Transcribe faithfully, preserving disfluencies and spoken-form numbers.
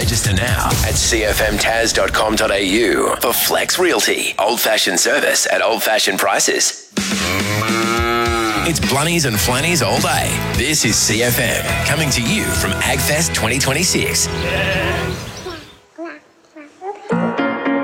Register now at c f m taz dot com dot a u for Flex Realty. Old-fashioned service at old-fashioned prices. It's Blunnies and Flannies all day. This is C F M, coming to you from AgFest twenty twenty-six.